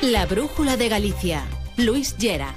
La Brújula de Galicia. Luis Llera.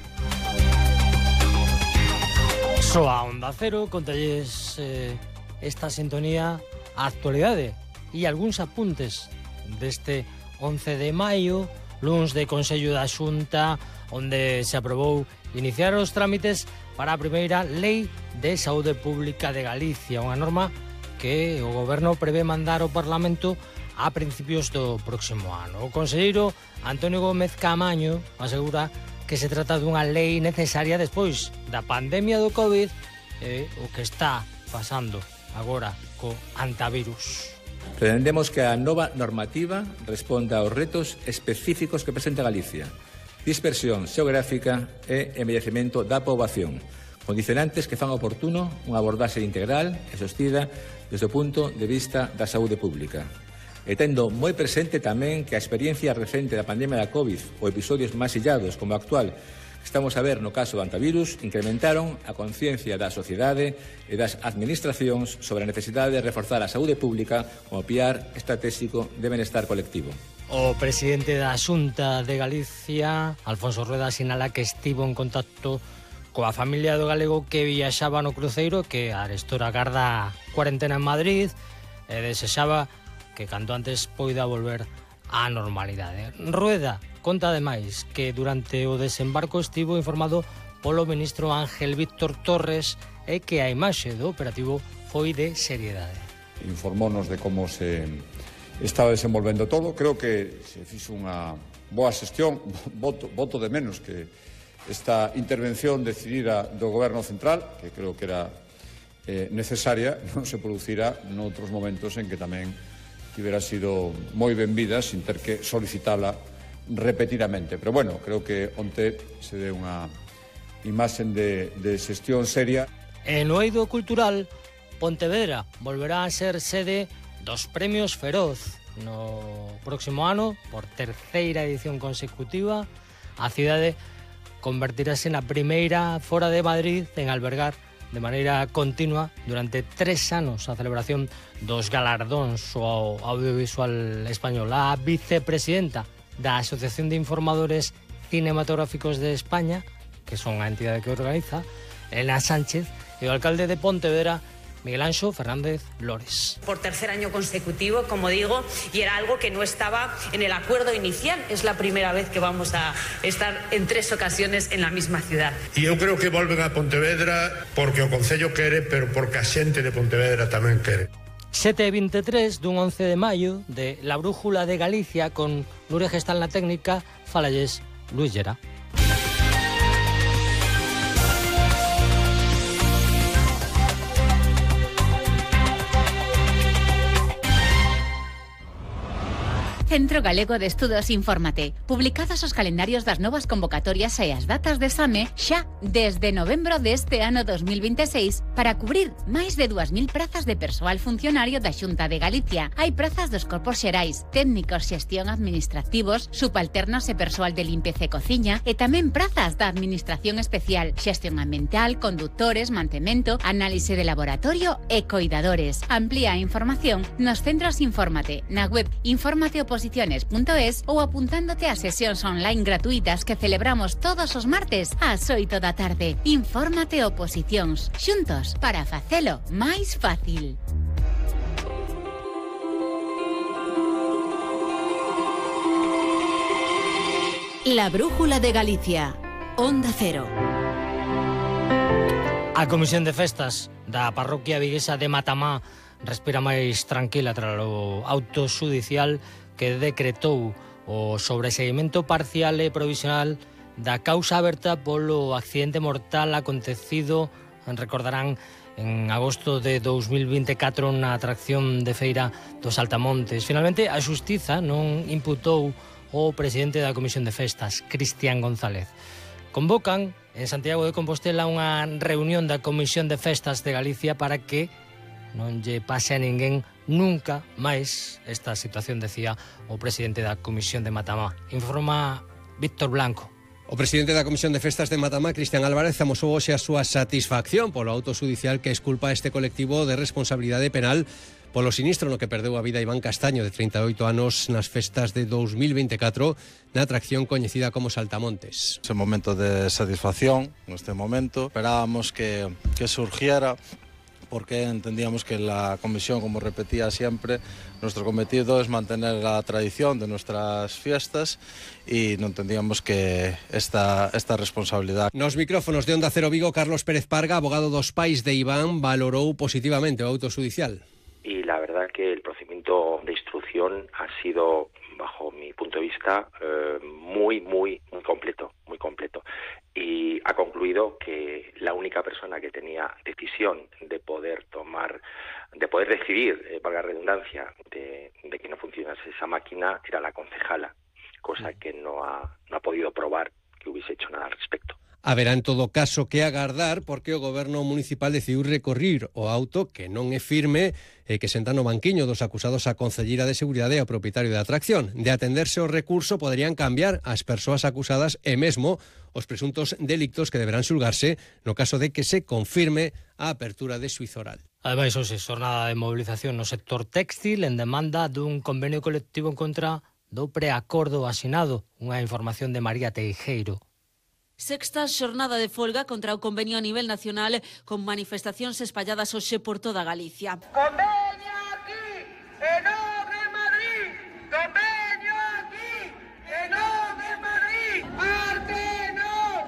Soa Onda Cero, contalles esta sintonía a actualidade e algúns apuntes deste 11 de maio, luns de Consello da Xunta, onde se aprobou iniciar os trámites para a primeira Lei de Saúde Pública de Galicia, unha norma que o Goberno prevé mandar ao Parlamento a principios do próximo ano. O conselleiro Antonio Gómez Caamaño asegura que se trata dunha lei necesaria despois da pandemia do COVID e o que está pasando agora co antivirus. Pretendemos que a nova normativa responda aos retos específicos que presenta Galicia: dispersión xeográfica e envellecemento da poboación, condicionantes que fan oportuno unha abordaxe integral e sostida desde o punto de vista da saúde pública. E tendo moi presente tamén que a experiencia recente da pandemia da COVID ou episodios máis illados como o actual que estamos a ver no caso do antivirus incrementaron a conciencia da sociedade e das administracións sobre a necesidade de reforzar a saúde pública como piar estratégico de benestar colectivo. O presidente da Xunta de Galicia, Alfonso Rueda, sinala que estivo en contacto coa familia do galego que viaxaba no cruceiro, que arestora garda cuarentena en Madrid, e desexaba que canto antes poida volver á normalidade. Rueda conta ademais que durante o desembarco estivo informado polo ministro Ángel Víctor Torres e que a imaxe do operativo foi de seriedade. Informónos de como se estaba desenvolvendo todo. Creo que se fixo unha boa xestión. Voto de menos que esta intervención decidida do Goberno Central, que creo que era necesaria, non se producirá noutros momentos en que tamén tivera sido moi benvida sin ter que solicitala repetidamente. Pero bueno, creo que onte se deu unha imaxen de xestión seria. E no eido cultural, Pontevedra volverá a ser sede dos Premios Feroz. No próximo ano, por terceira edición consecutiva, a cidade convertirase na primeira fora de Madrid en albergar de maneira continua durante 3 anos a celebración dos galardóns ao audiovisual español. A vicepresidenta da Asociación de Informadores Cinematográficos de España, que son a entidade que organiza, Elena Sánchez, e o alcalde de Pontevedra, Miguel Anxo Fernández Lores. Por tercer año consecutivo, como digo, y era algo que no estaba en el acuerdo inicial. Es la primera vez que vamos a estar en 3 ocasiones en la misma ciudad. E eu creo que volven a Pontevedra porque o Concello quere, pero porque a xente de Pontevedra tamén quere. 7:23 dun 11 de maio de La Brújula de Galicia con Nuria Gestal na técnica, falalles Luis Llera. Centro Galego de Estudos Infórmate. Publicados os calendarios das novas convocatorias e as datas de exame xa desde novembro deste ano 2026 para cubrir máis de 2.000 prazas de persoal funcionario da Xunta de Galicia. Hai prazas dos corpos xerais, técnicos, xestión administrativos, subalternos e persoal de limpeza e cociña e tamén prazas da Administración Especial, xestión ambiental, conductores, mantemento, análise de laboratorio e coidadores. Amplía a información nos centros Infórmate, na web informateoposiciones.es ou apuntándote a sesións online gratuitas que celebramos todos os martes ás 8 da tarde. Infórmate Oposicións, xuntos para facelo máis fácil. La Brújula de Galicia. Onda Cero. A Comisión de Festas da parroquia viguesa de Matamá respira máis tranquila tras o auto xudicial que decretou o sobreseguimento parcial e provisional da causa aberta polo accidente mortal acontecido, recordarán, en agosto de 2024 na atracción de feira dos Altamontes. Finalmente, a Xustiza non imputou o presidente da Comisión de Festas, Cristian González. Convocan en Santiago de Compostela unha reunión da Comisión de Festas de Galicia para que non lle pase a ninguén nunca máis esta situación, decía o presidente da Comisión de Matamá. Informa Víctor Blanco. O presidente da Comisión de Festas de Matamá, Cristian Álvarez, amosou hoxe a súa satisfacción polo auto judicial que exculpa este colectivo de responsabilidade penal polo sinistro no que perdeu a vida Iván Castaño, de 38 anos, nas festas de 2024, na atracción coñecida como Saltamontes. Es un momento de satisfacción, neste momento. Esperábamos que surgiera, porque entendíamos que la comisión, como repetía siempre, nuestro cometido es mantener la tradición de nuestras fiestas y no entendíamos que esta responsabilidad. Nos micrófonos de Onda Cero Vigo, Carlos Pérez Parga, abogado dos pais de Iván, valorou positivamente o auto judicial. Y la verdad que el procedimiento de instrucción ha sido, bajo mi punto de vista, muy completo, y ha concluido que la única persona que tenía decisión de poder decidir, valga la redundancia, de que no funcionase esa máquina era la concejala, cosa que no ha podido probar que hubiese hecho nada al respecto. Haberá en todo caso que agardar porque o goberno municipal decidiu recorrir o auto que non é firme e que senta no banquiño dos acusados a concelleira de Seguridade e ao propietario da atracción. De atenderse o recurso poderían cambiar as persoas acusadas e mesmo os presuntos delictos que deberán xulgarse no caso de que se confirme a apertura de xuízo oral. Ademais, hoxe, xornada de movilización no sector téxtil en demanda dun convenio colectivo en contra do preacordo asinado. Unha información de María Teijeiro. Sexta xornada de folga contra o convenio a nivel nacional con manifestacións espalladas hoxe por toda Galicia. Convenio aquí, e non en Madrid. Convenio aquí, e non en Madrid. Arte non.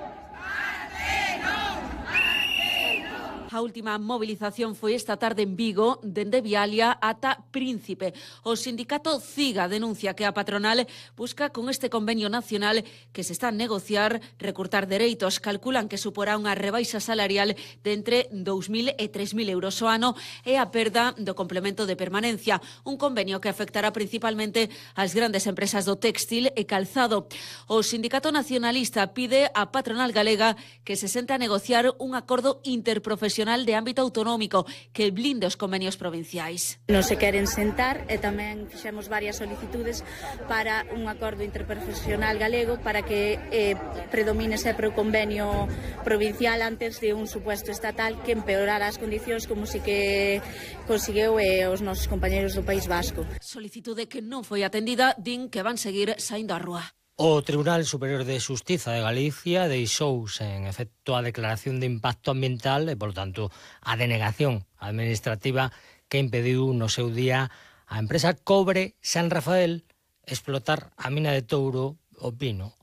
Arte non. Arte non. A última movilización foi esta tarde en Vigo, dende Vialia ata Príncipe. O sindicato CIGA denuncia que a patronal busca con este convenio nacional que se está a negociar recortar dereitos. Calculan que suporá unha rebaixa salarial de entre 2.000 e 3.000 euros ao ano e a perda do complemento de permanencia. Un convenio que afectará principalmente ás grandes empresas do téxtil e calzado. O sindicato nacionalista pide á patronal galega que se sente a negociar un acordo interprofesional de ámbito autonómico que blinde os convenios provinciais. Non se queren sentar e tamén fixemos varias solicitudes para un acordo interprofesional galego para que predomine sempre o convenio provincial antes de un supuesto estatal que empeorara as condicións como si que conseguiu os nosos compañeros do País Vasco. Solicitude que non foi atendida, din que van seguir saindo á rúa. O Tribunal Superior de Xustiza de Galicia deixou en efecto a declaración de impacto ambiental e, por tanto, a denegación administrativa que impediu no seu día a empresa Cobre San Rafael explotar a mina de Touro o Pino.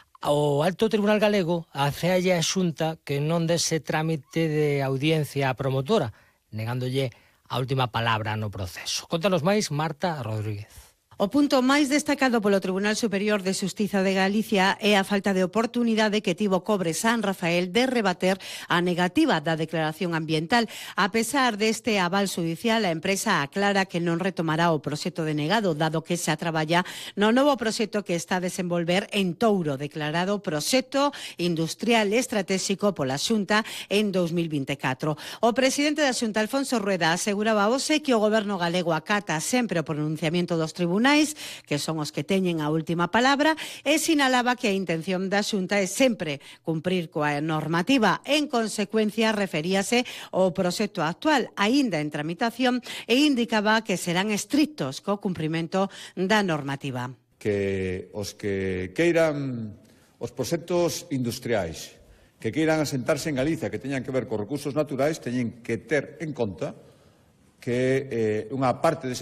O Alto Tribunal Galego acéalle a Xunta que non dese trámite de audiencia á promotora, negándolle a última palabra no proceso. Contanos máis, Marta Rodríguez. O punto máis destacado polo Tribunal Superior de Xustiza de Galicia é a falta de oportunidade que tivo Cobre San Rafael de rebater a negativa da declaración ambiental. A pesar deste aval judicial, a empresa aclara que non retomará o proxecto denegado, dado que xa traballa no novo proxecto que está a desenvolver en Touro, declarado proxecto industrial estratégico pola Xunta en 2024. O presidente da Xunta, Alfonso Rueda, aseguraba hoxe que o goberno galego acata sempre o pronunciamento dos tribunais, que son os que teñen a última palabra, e sinalaba que a intención da Xunta é sempre cumprir coa normativa. En consecuencia, referíase ao proxecto actual, aínda en tramitación, e indicaba que serán estrictos co cumprimento da normativa. Que os que queiran os proxectos industriais, que queiran asentarse en Galicia, que teñan que ver con recursos naturais, teñen que ter en conta que unha parte dese